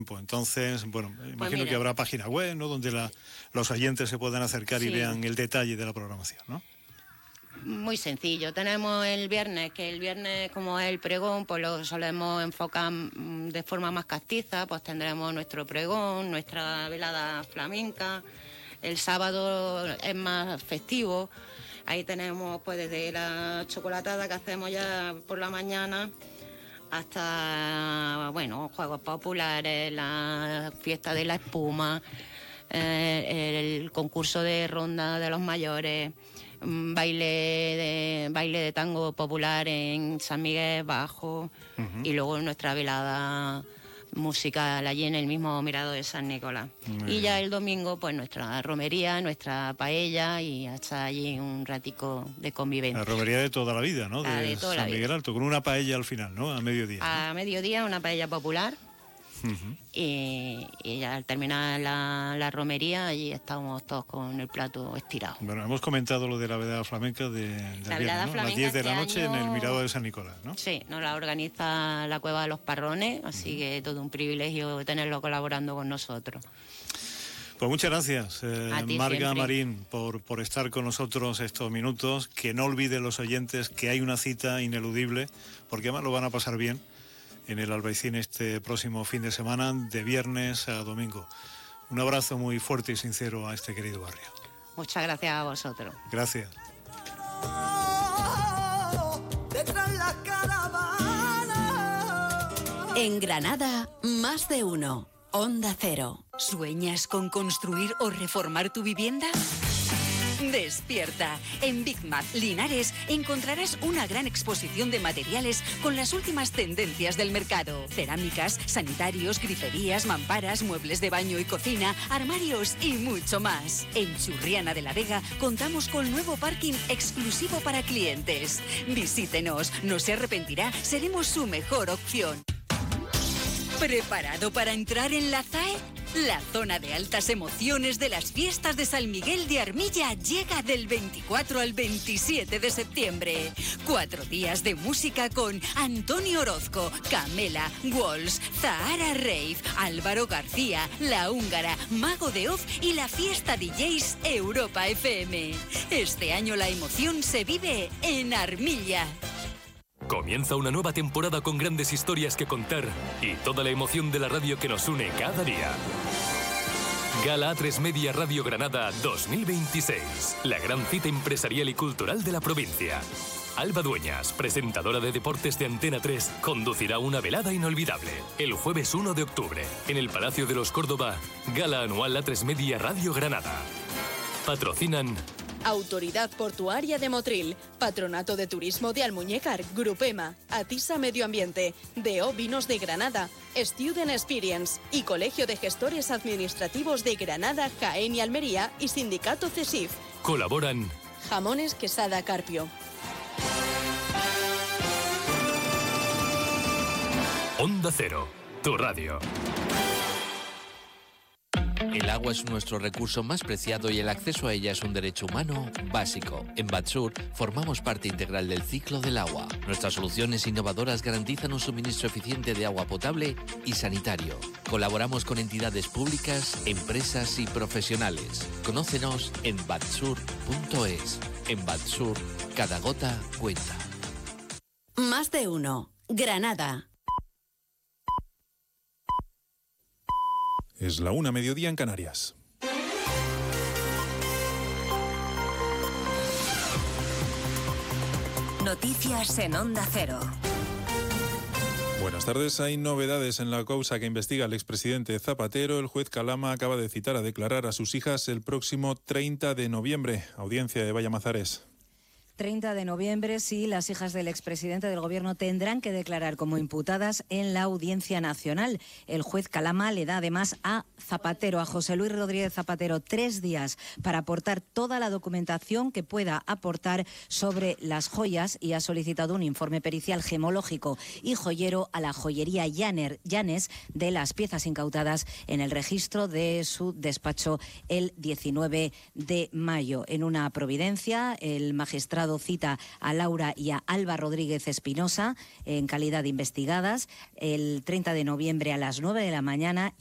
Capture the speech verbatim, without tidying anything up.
Entonces, bueno, pues imagino mira, que habrá página web, ¿no?, donde la, los oyentes se puedan acercar sí. y vean el detalle de la programación, ¿no? Muy sencillo. Tenemos el viernes, que el viernes, como es el pregón, pues lo solemos enfocar de forma más castiza, pues tendremos nuestro pregón, nuestra velada flamenca. El sábado es más festivo. Ahí tenemos pues desde la chocolatada que hacemos ya por la mañana hasta, bueno, juegos populares, la fiesta de la espuma, eh, el concurso de ronda de los mayores, baile de baile de tango popular en San Miguel Bajo, uh-huh. y luego nuestra velada musical allí en el mismo Mirador de San Nicolás. Muy y ya bien. El domingo, pues nuestra romería, nuestra paella y hasta allí un ratico de convivencia. La romería de toda la vida, ¿no? La de de toda San la vida. Miguel Alto, con una paella al final, ¿no? A mediodía. A ¿no? mediodía una paella popular. Uh-huh. Y, y ya al terminar la, la romería, allí estamos todos con el plato estirado. Bueno, hemos comentado lo de la velada flamenca de, de la viernes, ¿no? A las diez de la noche año... en el Mirador de San Nicolás, ¿no? Sí, nos la organiza la Cueva de los Parrones, así uh-huh. que todo un privilegio tenerlo colaborando con nosotros. Pues muchas gracias, eh, Marga Marín, por, por estar con nosotros estos minutos. Que no olviden los oyentes que hay una cita ineludible, porque además lo van a pasar bien en el Albaicín este próximo fin de semana, de viernes a domingo. Un abrazo muy fuerte y sincero a este querido barrio. Muchas gracias a vosotros. Gracias. En Granada, más de uno. Onda Cero. ¿Sueñas con construir o reformar tu vivienda? Despierta. En Big Mat Linares encontrarás una gran exposición de materiales con las últimas tendencias del mercado. Cerámicas, sanitarios, griferías, mamparas, muebles de baño y cocina, armarios y mucho más. En Churriana de la Vega contamos con nuevo parking exclusivo para clientes. Visítenos, no se arrepentirá, seremos su mejor opción. ¿Preparado para entrar en la Z A E? La zona de altas emociones de las fiestas de San Miguel de Armilla llega del veinticuatro al veintisiete de septiembre. Cuatro días de música con Antonio Orozco, Camela, Walls, Zahara Rave, Álvaro García, La Húngara, Mago de Oz y la fiesta D Js Europa F M. Este año la emoción se vive en Armilla. Comienza una nueva temporada con grandes historias que contar y toda la emoción de la radio que nos une cada día. Gala A tres Media Radio Granada dos mil veintiséis, la gran cita empresarial y cultural de la provincia. Alba Dueñas, presentadora de deportes de Antena tres, conducirá una velada inolvidable el jueves uno de octubre en el Palacio de los Córdoba, Gala Anual A tres Media Radio Granada. Patrocinan Autoridad Portuaria de Motril, Patronato de Turismo de Almuñécar, Grupema, Atisa Medio Ambiente, D O Vinos de Granada, Student Experience y Colegio de Gestores Administrativos de Granada, Jaén y Almería y Sindicato CESIF. Colaboran Jamones Quesada Carpio. Onda Cero, tu radio. El agua es nuestro recurso más preciado y el acceso a ella es un derecho humano básico. En Batsur formamos parte integral del ciclo del agua. Nuestras soluciones innovadoras garantizan un suministro eficiente de agua potable y sanitario. Colaboramos con entidades públicas, empresas y profesionales. Conócenos en batsur punto es. En Batsur, cada gota cuenta. Más de uno. Granada. Es la una, mediodía en Canarias. Noticias en Onda Cero. Buenas tardes. Hay novedades en la causa que investiga el expresidente Zapatero. El juez Calama acaba de citar a declarar a sus hijas el próximo treinta de noviembre. Audiencia de Vallamazares. treinta de noviembre, sí, las hijas del expresidente del Gobierno tendrán que declarar como imputadas en la Audiencia Nacional. El juez Calama le da además a Zapatero, a José Luis Rodríguez Zapatero, tres días para aportar toda la documentación que pueda aportar sobre las joyas y ha solicitado un informe pericial gemológico y joyero a la joyería Llaner, Llanes de las piezas incautadas en el registro de su despacho el diecinueve de mayo. En una providencia, el magistrado dado cita a Laura y a Alba Rodríguez Espinosa en calidad de investigadas el treinta de noviembre a las nueve de la mañana.